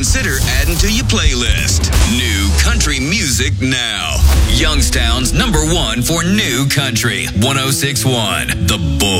consider adding to your playlist. New country music now. Youngstown's #1 for new country. 106.1 The Bull.